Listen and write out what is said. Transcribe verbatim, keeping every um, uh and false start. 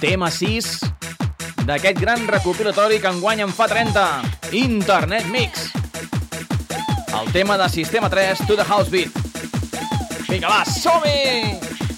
tema sis d'aquest gran recopilatori que enguany en fa trenta, Internet Mix. El tema de Sistema tres, To The House Beat. Vinga, va, som-hi!